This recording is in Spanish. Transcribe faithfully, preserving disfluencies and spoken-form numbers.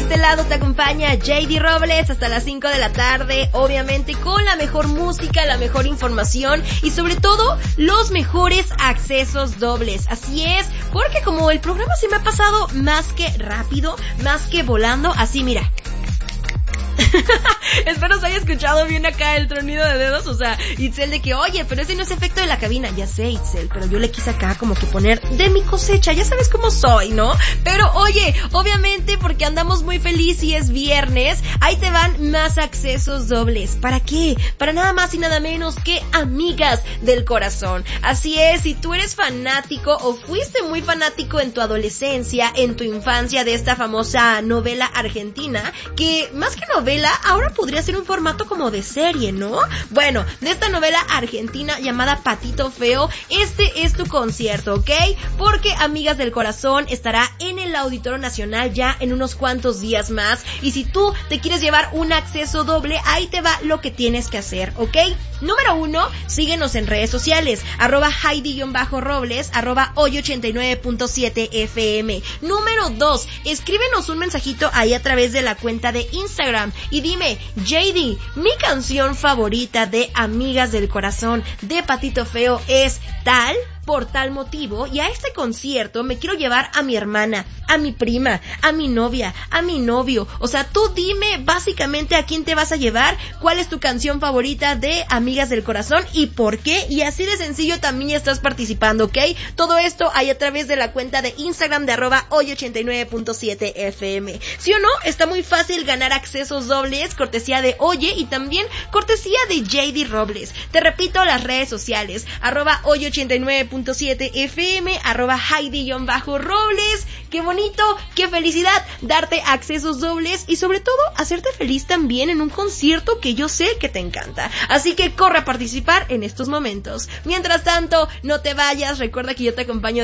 este lado te acompaña J D Robles hasta las cinco de la tarde, obviamente con la mejor música, la mejor información y sobre todo los mejores accesos dobles. Así es, porque como el programa se me ha pasado más que rápido, más que volando, así mira. Espero se haya escuchado bien acá el tronido de dedos, o sea, Itzel de que, oye, pero ese no es efecto de la cabina. Ya sé, Itzel, pero yo le quise acá como que poner de mi cosecha, ya sabes cómo soy, ¿no? Pero oye, obviamente porque andamos muy feliz y es viernes, ahí te van más accesos dobles. ¿Para qué? Para nada más y nada menos que Amigas del Corazón. Así es, si tú eres fanático o fuiste muy fanático en tu adolescencia, en tu infancia de esta famosa novela argentina, que más que novela, ahora podría ser un formato como de serie, ¿no? Bueno, de esta novela argentina llamada Patito Feo, este es tu concierto, ¿ok? Porque Amigas del Corazón estará en el Auditorio Nacional ya en unos cuantos días más, y si tú te quieres llevar un acceso doble, ahí te va lo que tienes que hacer, ¿ok? Número uno, síguenos en redes sociales, arroba Heidi-Robles, arroba hoy ochenta y nueve punto siete F M. Número dos, escríbenos un mensajito ahí a través de la cuenta de Instagram y dime, J D, mi canción favorita de Amigas del Corazón de Patito Feo es tal, por tal motivo, y a este concierto me quiero llevar a mi hermana, a mi prima, a mi novia, a mi novio. O sea, tú dime básicamente a quién te vas a llevar, cuál es tu canción favorita de Amigas del Corazón y por qué, y así de sencillo también ya estás participando, ¿ok? Todo esto ahí a través de la cuenta de Instagram de arroba hoy ochenta y nueve punto siete F M. ¿Sí o no? Está muy fácil ganar accesos dobles, cortesía de Oye y también cortesía de J D Robles. Te repito las redes sociales, arroba hoy ochenta y nueve punto siete F M, arroba Heidi-Robles. Qué bonito, qué felicidad darte accesos dobles y sobre todo hacerte feliz también en un concierto que yo sé que te encanta. Así que corre a participar en estos momentos. Mientras tanto, no te vayas, recuerda que yo te acompaño